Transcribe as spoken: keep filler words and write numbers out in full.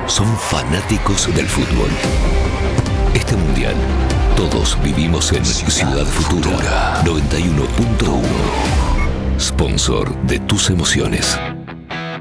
son fanáticos del fútbol. Este mundial, todos vivimos en Ciudad Futura noventa y uno punto uno. Sponsor de tus emociones.